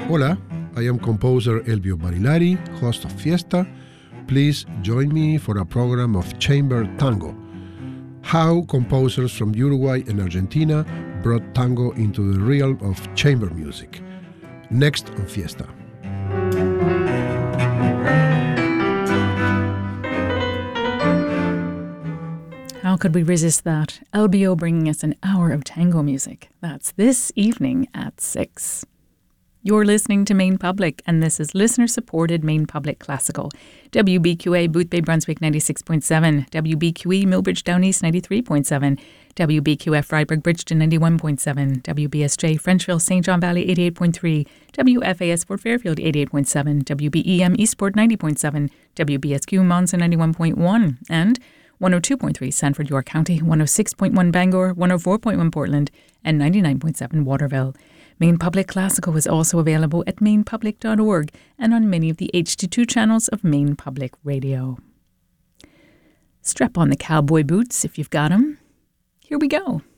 Hola, I am composer Elvio Barilari, host of Fiesta. Please join me for a program of chamber tango. How composers from Uruguay and Argentina brought tango into the realm of chamber music. Next on Fiesta. How could we resist that? LBO bringing us an hour of tango music. That's this evening at 6. You're listening to Maine Public, and this is listener-supported Maine Public Classical. WBQA Boothbay Brunswick 96.7, WBQE Millbridge Down East 93.7, WBQF Freiburg Bridgeton 91.7, WBSJ Frenchville St. John Valley 88.3, WFAS Fort Fairfield 88.7, WBEM Eastport 90.7, WBSQ Monson 91.1, and 102.3 Sanford York County, 106.1 Bangor, 104.1 Portland, and 99.7 Waterville. Maine Public Classical is also available at mainepublic.org and on many of the HD2 channels of Maine Public Radio. Strap on the cowboy boots if you've got 'em. Here we go.